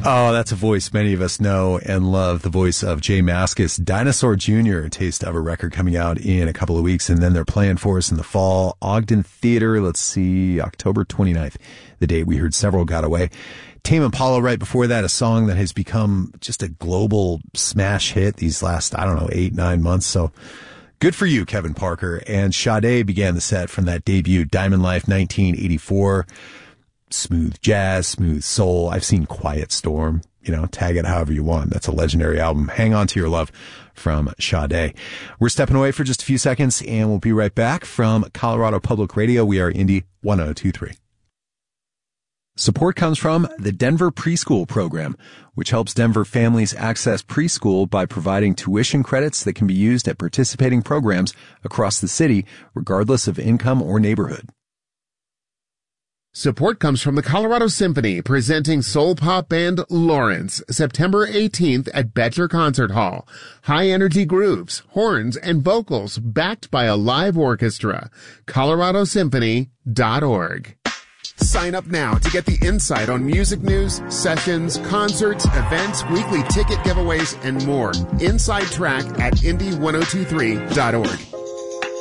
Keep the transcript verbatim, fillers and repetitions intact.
Oh, that's a voice many of us know and love, the voice of Jay Mascis. Dinosaur Junior, a taste of a record coming out in a couple of weeks, and then they're playing for us in the fall. Ogden Theater, let's see, October twenty-ninth, the date we heard Several Got Away. Tame Impala right before that, a song that has become just a global smash hit these last, I don't know, eight, nine months. So good for you, Kevin Parker. And Sade began the set from that debut, Diamond Life nineteen eighty-four. Smooth jazz, smooth soul. I've seen Quiet Storm. You know, tag it however you want. That's a legendary album. Hang On to Your Love from Sade. We're stepping away for just a few seconds, and we'll be right back from Colorado Public Radio. We are Indy one oh two point three. Support comes from the Denver Preschool Program, which helps Denver families access preschool by providing tuition credits that can be used at participating programs across the city, regardless of income or neighborhood. Support comes from the Colorado Symphony, presenting soul pop band Lawrence, September eighteenth at Betcher Concert Hall. High-energy grooves, horns, and vocals backed by a live orchestra. colorado symphony dot org. Sign up now to get the insight on music news, sessions, concerts, events, weekly ticket giveaways, and more. Inside Track at indy ten twenty-three dot org.